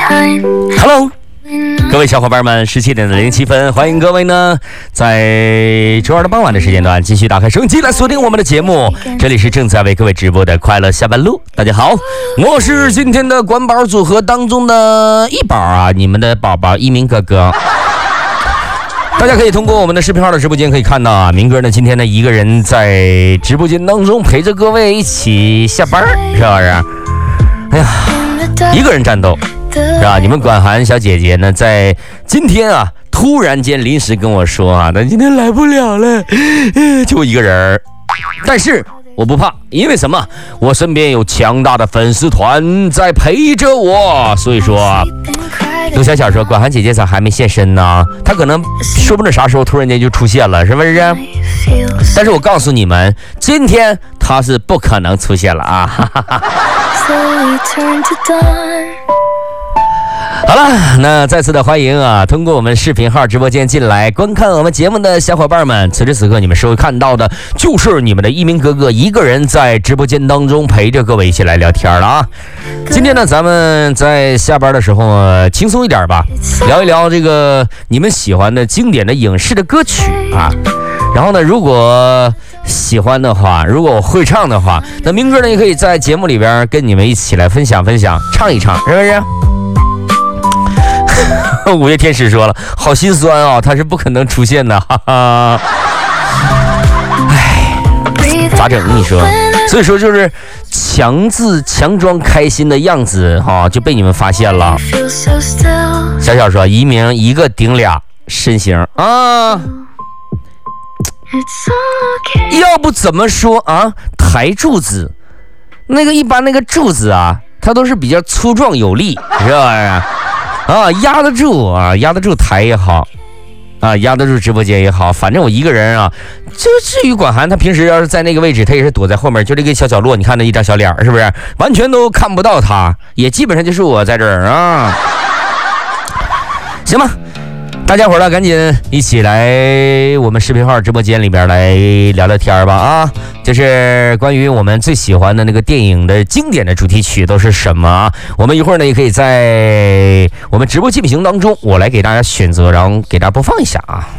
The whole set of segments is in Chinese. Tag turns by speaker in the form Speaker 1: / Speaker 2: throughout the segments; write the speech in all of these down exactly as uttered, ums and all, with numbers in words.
Speaker 1: Hello， 各位小伙伴们，十七点的零七分，欢迎各位呢在周二的傍晚的时间段继续打开收音机来锁定我们的节目。这里是正在为各位直播的快乐下班路。大家好，我是今天的管宝组合当中的一宝啊，你们的宝宝一鸣哥哥。大家可以通过我们的视频号的直播间可以看到啊，明哥呢今天呢一个人在直播间当中陪着各位一起下班，是不是？哎呀，一个人战斗是吧？你们管涵小姐姐呢在今天啊突然间临时跟我说啊，她今天来不了了，就一个人。但是我不怕，因为什么？我身边有强大的粉丝团在陪着我，所以说刘小小说管涵姐姐咋还没现身呢？她可能说不准啥时候突然间就出现了，是不是？但是我告诉你们，今天她是不可能出现了啊！哈哈哈。好了，那再次的欢迎啊！通过我们视频号直播间进来观看我们节目的小伙伴们，此时此刻你们收看到的就是你们的一鸣哥哥一个人在直播间当中陪着各位一起来聊天了啊！今天呢，咱们在下班的时候呢，轻松一点吧，聊一聊这个你们喜欢的经典的影视的歌曲啊。然后呢，如果喜欢的话，如果我会唱的话，那明哥呢也可以在节目里边跟你们一起来分享分享，唱一唱，是不是？五月天使说了，好心酸啊，他是不可能出现的，哈哈。哎，咋整？你说？所以说就是强自强装开心的样子哈、啊，就被你们发现了。小小说，一鸣一个顶俩身形啊。要不怎么说啊？抬柱子，那个一般那个柱子啊，它都是比较粗壮有力，是吧？啊，压得住啊，压得住台也好，啊，压得住直播间也好，反正我一个人啊。就至于管涵，他平时要是在那个位置，他也是躲在后面，就这个小角落，你看那一张小脸，是不是？完全都看不到他，也基本上就是我在这儿啊。行吧。大家伙呢，赶紧一起来我们视频号直播间里边来聊聊天吧啊！就是关于我们最喜欢的那个电影的经典的主题曲都是什么啊？我们一会儿呢也可以在我们直播进行当中，我来给大家选择，然后给大家播放一下啊！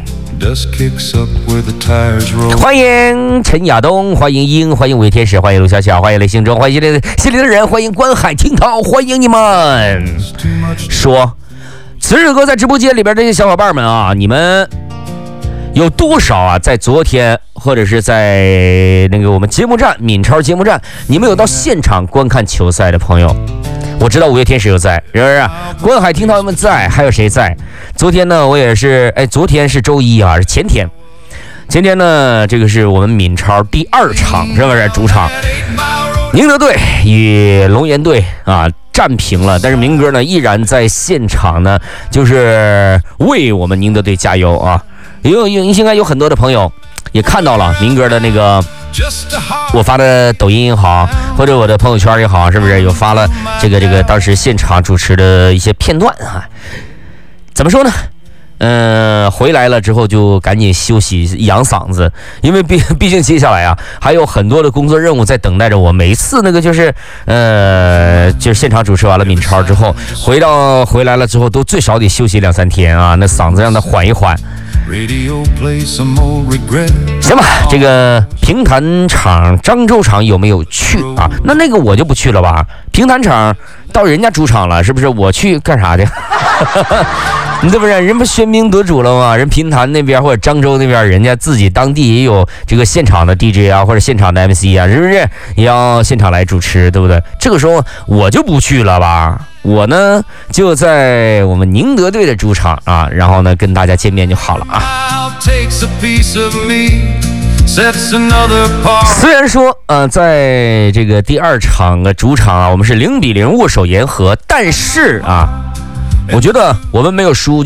Speaker 1: 欢迎陈亚东，欢迎英，欢迎五月天使，欢迎卢小小，欢迎雷星洲，欢迎心里的心里的人，欢迎观海听涛，欢迎你们！说。此日哥在直播间里边这些小伙伴们啊，你们有多少啊在昨天或者是在那个我们节目站闽超节目站，你们有到现场观看球赛的朋友？我知道五月天使有在，是不是？观海听涛们在，还有谁在？昨天呢我也是，哎，昨天是周一啊，是前天前天呢这个是我们闽超第二场，是不是？主场宁德队与龙岩队啊战平了，但是明哥呢依然在现场呢，就是为我们宁德队加油啊！有有应该有很多的朋友也看到了明哥的那个我发的抖音也好，或者我的朋友圈也好，是不是有发了这个这个当时现场主持的一些片段啊？怎么说呢？嗯、呃，回来了之后就赶紧休息养嗓子，因为毕毕竟接下来啊还有很多的工作任务在等待着我。每一次那个就是呃就是现场主持完了闽超之后，回到回来了之后都最少得休息两三天啊，那嗓子让它缓一缓。行吧，这个平潭场漳州场有没有去啊？那那个我就不去了吧。平潭场到人家主场了，是不是？我去干啥去？你对不对？人不喧宾夺主了吗？人平潭那边或者漳州那边，人家自己当地也有这个现场的 D J 啊，或者现场的 M C 啊，是不是也要现场来主持，对不对？这个时候我就不去了吧，我呢就在我们宁德队的主场啊，然后呢跟大家见面就好了啊。虽然说呃在这个第二场的主场啊，我们是零比零握手言和，但是啊我觉得我们没有输。